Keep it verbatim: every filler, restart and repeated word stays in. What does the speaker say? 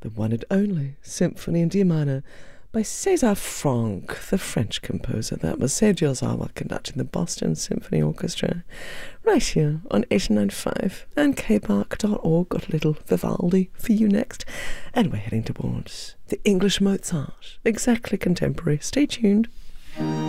the one and only Symphony in D minor by César Franck, the French composer. That was Sergio Zawa conducting the Boston Symphony Orchestra, right here on eighty-nine point five and k bark dot org. Got a little Vivaldi for you next. And we're heading towards the English Mozart, exactly contemporary. Stay tuned.